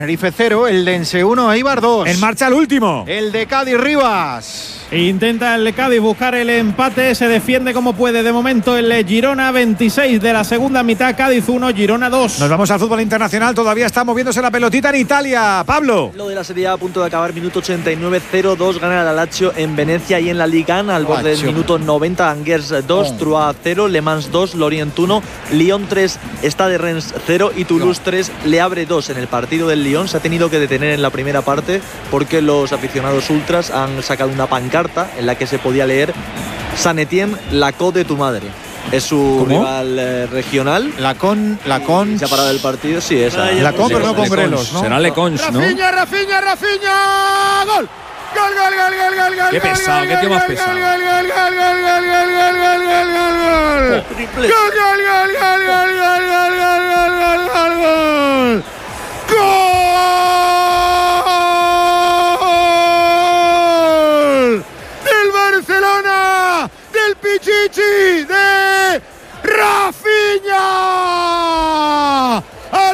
Tenerife 0, el de Ense 1, Eibar 2. En marcha el último. El de Cádiz Rivas. Intenta el Cádiz buscar el empate, se defiende como puede de momento el Girona. 26 de la segunda mitad, Cádiz 1, Girona 2. Nos vamos al fútbol internacional, todavía está moviéndose la pelotita en Italia. Pablo. Lo de la Serie A punto de acabar, minuto 89, 0-2 gana la Lazio en Venecia y en la Liga al borde del minuto 90, Angers 2, Troyes 0, Le Mans 2, Lorient 1, Lyon 3, Stade Reims 0 y Toulouse 3, Le Havre 2. En el partido del Lyon se ha tenido que detener en la primera parte porque los aficionados ultras han sacado una pancarta en la que se podía leer San Etienne, la co de tu madre. Es su rival regional. La con. Se ha parado el partido, sí, esa. La con, pero no con Grelos, ¿no? Será Le Cons, ¿no? Rafinha. ¡Gol! ¡Gol! Qué pesado, qué tío más pesado. Pichichi de Rafinha al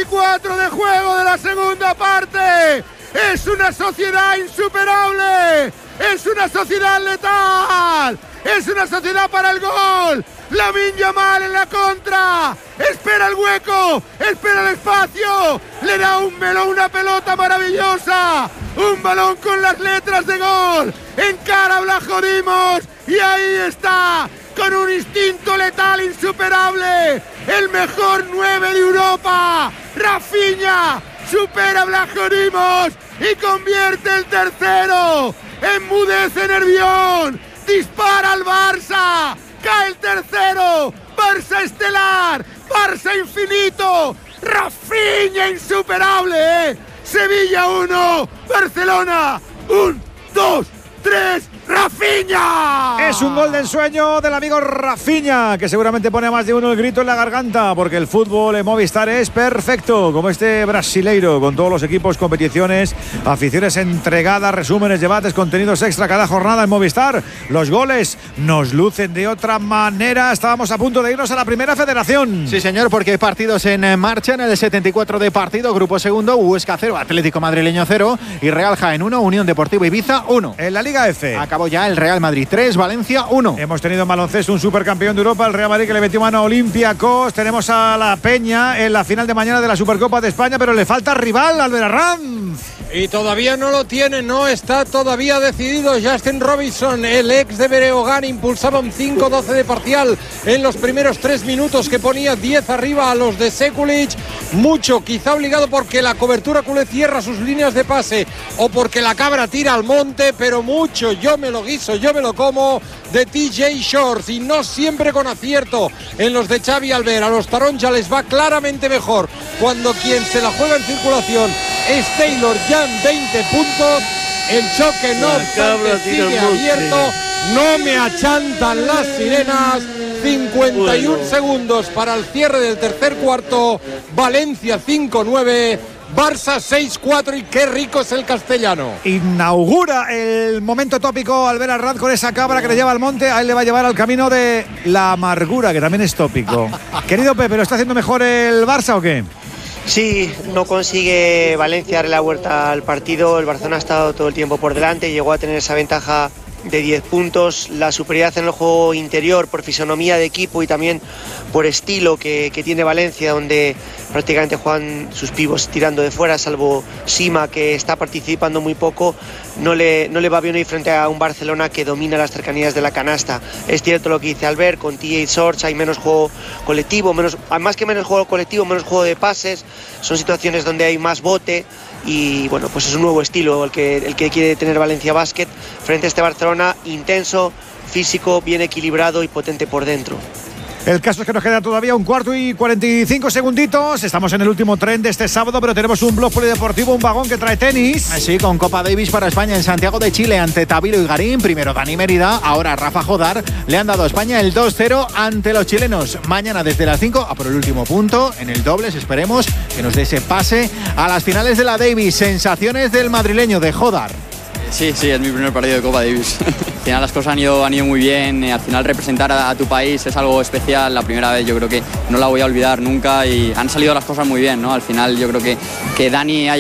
24 de juego de la segunda parte. Es una sociedad insuperable, es una sociedad letal, es una sociedad para el gol. Lamine Yamal en la contra, espera el hueco, espera el espacio, le da un melón, una pelota maravillosa, un balón con las letras de gol, encara a Vlaho Dimos y ahí está, con un instinto letal insuperable, el mejor 9 de Europa, Rafinha, supera a Vlaho Dimos y convierte el tercero, enmudece Nervión, dispara al Barça, cae el tercero, Barça estelar, Barça infinito, Rafinha insuperable, Sevilla 1, Barcelona 1, 2, 3, Rafinha. Es un gol de ensueño del amigo Rafinha, que seguramente pone a más de uno el grito en la garganta, porque el fútbol en Movistar es perfecto, como este brasileiro, con todos los equipos, competiciones, aficiones entregadas, resúmenes, debates, contenidos extra cada jornada en Movistar. Los goles nos lucen de otra manera. Estábamos a punto de irnos a la primera federación. Sí, señor, porque hay partidos en marcha en el 74 de partido, grupo segundo, Huesca 0, Atlético Madrileño 0 y Real Jaén 1, Unión Deportiva Ibiza 1. En la Liga F acabó ya el Real Madrid 3, Valencia 1. Hemos tenido en baloncesto un supercampeón de Europa, el Real Madrid, que le metió mano a Olympiacos. Tenemos a la Peña en la final de mañana de la Supercopa de España, pero le falta rival, Albert Arranz. Y todavía no lo tiene, no está todavía decidido. Justin Robinson, el ex de Breogán, impulsaba un 5-12 de parcial en los primeros 3 minutos, que ponía 10 arriba a los de Sekulic. Mucho, quizá obligado porque la cobertura culé cierra sus líneas de pase o porque la cabra tira al monte, pero mucho, yo me lo guiso, yo me lo como, de TJ Shorts, y no siempre con acierto en los de Xavi Albert. A los Taronja les va claramente mejor cuando quien se la juega en circulación es Taylor, ya en 20 puntos. El choque no obstante sigue abierto, no me achantan las sirenas. 51 segundos para el cierre del tercer cuarto. Valencia 5-9, Barça 6-4 y qué rico es el castellano. Inaugura el momento tópico Albert Arranz con esa cabra que le lleva al monte. A él le va a llevar al camino de la amargura, que también es tópico. Querido Pepe, ¿lo está haciendo mejor el Barça o qué? Sí, no consigue Valencia darle la vuelta al partido. El Barcelona ha estado todo el tiempo por delante, llegó a tener esa ventaja de 10 puntos, la superioridad en el juego interior por fisonomía de equipo y también por estilo que tiene Valencia, donde prácticamente juegan sus pibos tirando de fuera, salvo Sima, que está participando muy poco. No le va bien hoy frente a un Barcelona que domina las cercanías de la canasta. Es cierto lo que dice Albert, con TJ Shorts hay menos juego colectivo, más que menos juego colectivo, menos juego de pases, son situaciones donde hay más bote. Y bueno, pues es un nuevo estilo el que quiere tener Valencia Basket frente a este Barcelona intenso, físico, bien equilibrado y potente por dentro. El caso es que nos queda todavía un cuarto y 45 segunditos. Estamos en el último tren de este sábado, pero tenemos un blog polideportivo, un vagón que trae tenis. Sí, con Copa Davis para España en Santiago de Chile ante Tavilo y Garín. Primero Dani Mérida, ahora Rafa Jodar. Le han dado a España el 2-0 ante los chilenos. Mañana desde las 5 a por el último punto en el dobles. Esperemos que nos dé ese pase a las finales de la Davis. Sensaciones del madrileño, de Jodar. Sí, es mi primer partido de Copa Davis. Al final las cosas han ido muy bien. Al final representar a tu país es algo especial. La primera vez yo creo que no la voy a olvidar nunca y han salido las cosas muy bien, ¿no? Al final yo creo que Dani